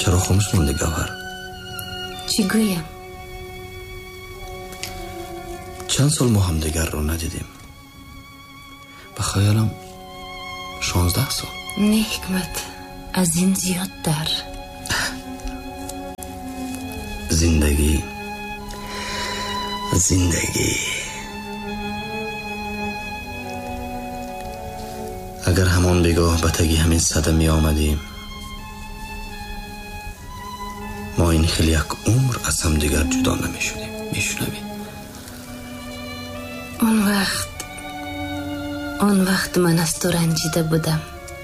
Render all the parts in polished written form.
چرا خاموش مونده گوهر؟ چی گویم؟ چند سال ما هم دیگر رو ندیدیم. به خیالم 16 سال. نه حکمت، از این زیادتر. زندگی اگر همان بگاه به تگی همین صده می آمدیم، ما این خیلی یک عمر از هم دیگر جدا نمی شدیم. میشنوی؟ اون وقت من از تو رنجیده بودم.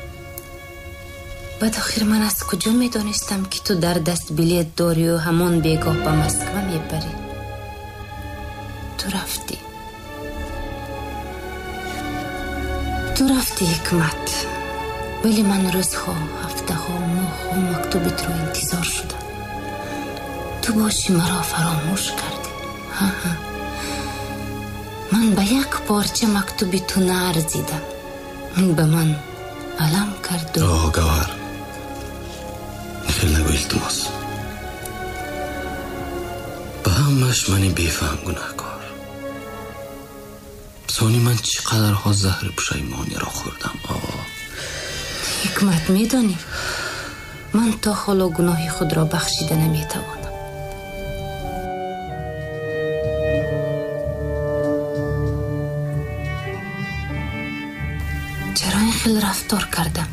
بعد آخر من از کجا می دانستم که تو در دست بلیت داری و همان بیگاه به مسکو می بری. تو رفتی حکمت، ولی من روزها، هفته ها، ماه ها مکتوبت رو انتظار شدم. تو باشی مرا فراموش کردی. من به یک پارچه مکتوبی تو نارزیدم. به من علم کرد و گوهر، خیلی نگو التماس. به همش منی بیفهم گناهکار. ثانی من چقدرها زهر پشیمانی را خوردم. حکمت، میدانی من تا حالا گناه خود را بخشیده نمیتوانم. چرا این خیلی رفتار کردم؟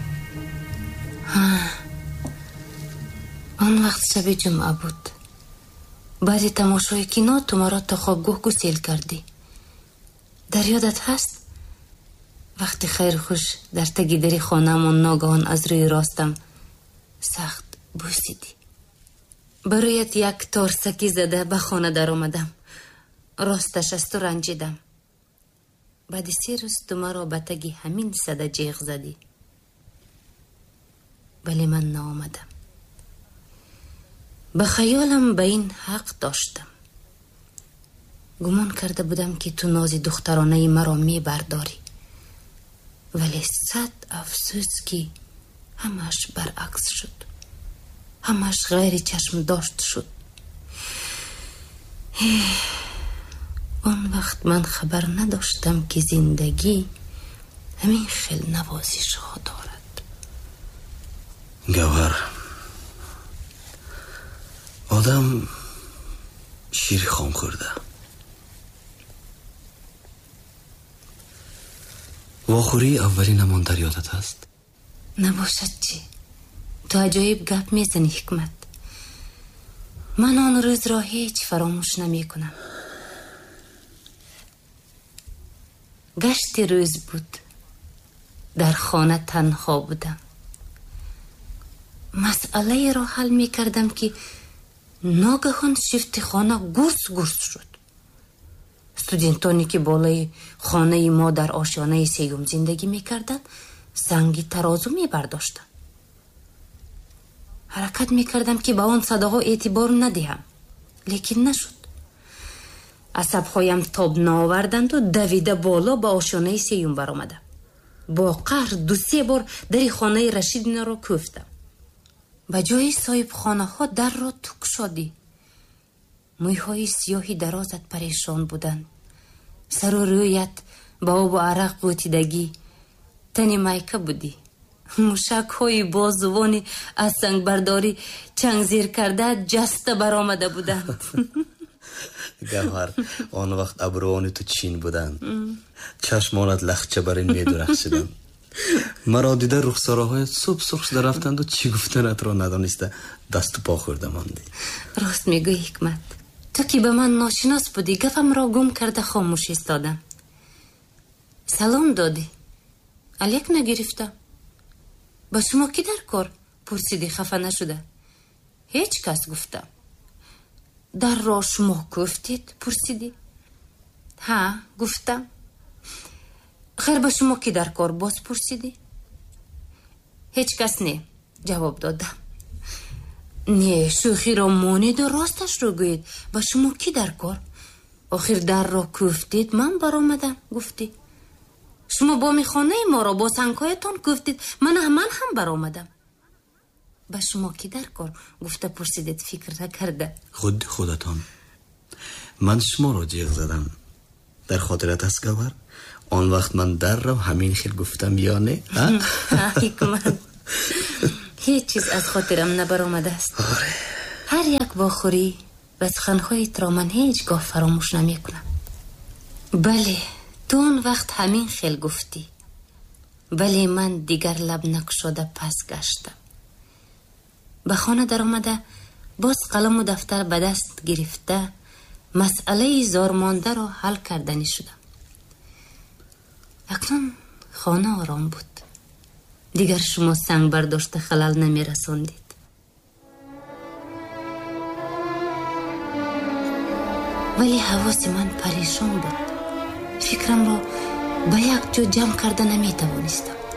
آن وقت شب جمعه بود. بعد تماشای کینو تو مرا تا خوابگاه گسیل کردی. در یادت هست؟ وقتی خیر خوش در تگی دری خانه‌مان ناگهان از روی راستم سخت بوسیدی. برایت یک تارسکی زده به خانه در آمدم. راستش از تو رنجیدم. بعد 3 روز تو مرا به تگی همین صده جیغ زدی. ولی من نآمدم. به خیالم به این حق داشتم. گمان کرده بودم که تو ناز دخترانه مرا می برداری. ولی 100 افسوس که همش برعکس شد. همش غیر چشم داشت شد. اون وقت من خبر نداشتم که زندگی همین خیل نوازش ها دارد. گوهر، آدم شیر خام خورده. واخوری اولین همان در یادت هست؟ نباشد چی؟ تو عجایب گپ میزنی حکمت. من آن روز را هیچ فراموش نمی کنم. گشت روز بود. در خانه تنها بودم. مسئله را حل می کردم که ناگهان شیفت خانه گرس شد. استودنتانی که بالای خانه ما در آشیانه 3 زندگی می کردن سنگی ترازو می برداشتن. حرکت می کردم که به آن صداها اعتبار ندهم، لیکن نشد. عصبهایم تاب نآوردند و دویده بالا به آشیانه 3 برآمدم. با قهر 2-3 بار در خانه رشیدینا را کوفتم. به جای صاحب خانه ها در را تو گشادی. مویهای سیاهی درازت پریشان بودند. سر و رویت با آب و عرق غوطیدگی. تنی مایکه بودی. موشک های بازوانی از سنگ برداری چنگ زیر کرده جسته برآمده بودند. گوهر، آن وقت ابروان تو چین بودند. چشمانت لخچه برین می درخشیدند. مرا دیده رخسارهای صبح سرخ شده رفتند و چی گفتنت را ندانسته دست و پا خورده ماندی. راست میگوی حکمت. تو که به من ناشناس بودی گفتم را گم کرده خاموش ایستادم. سلام دادی، علیک نگرفتم. با شما کی در کار؟ پرسیدی خفه نشده. هیچ کس گفتم. در را شما گفتید؟ پرسیدی. ها گفتم. خیر با شما کی در کار؟ باز پرسیدی. هیچ کس نه جواب دادم. نه شوخی را مانید و راستش رو گوید. با شما کی در کار؟ آخر در را گفتید من برآمدم. گفتی شما با میخانه ما را با سنگهایتان گفتید من هم برآمدم. به شما کی در کار گفته پرسیدید فکر نکرده؟ خود خودتان. من شما را جیغ زدم. در خاطرت است گوهر؟ آن وقت من در را همین خیل گفتم یا نه؟ حکمت هیچ چیز از خاطرم نبر آمده است. هر یک باخوری و سخنهایت را من هیچگاه فراموش نمی کنم. بله تو اون وقت همین خیل گفتی، ولی من دیگر لب نگشاده پس گشتم. به خانه در آمده باز قلم و دفتر به دست گرفته مسئله زارمانده را حل کردنی شدم. اکنون خانه آرام بود. دیگر شما سنگ برداشته خلل نمی رساندید. ولی حواس من پریشان بود. فکرم را به یک جا جمع کرده نمی توانستم.